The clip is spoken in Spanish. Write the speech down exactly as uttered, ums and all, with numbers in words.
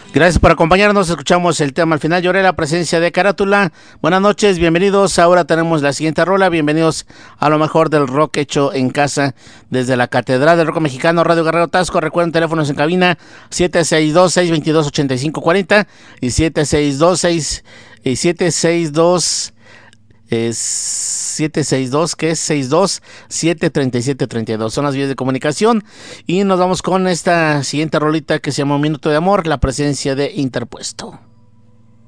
Gracias por acompañarnos, escuchamos el tema al final. Lloré la presencia de Carátula. Buenas noches, bienvenidos. Ahora tenemos la siguiente rola. Bienvenidos a lo mejor del rock hecho en casa desde la Catedral del Rock Mexicano, Radio Guerrero Tasco. Recuerden, teléfonos en cabina siete seis dos, seis dos dos, ocho cinco cuatro cero y siete seis dos, seis, siete seis dos es siete seis dos, que es seis dos siete, tres siete tres dos. Son las vías de comunicación. Y nos vamos con esta siguiente rolita que se llama Un Minuto de Amor, la presencia de Interpuesto.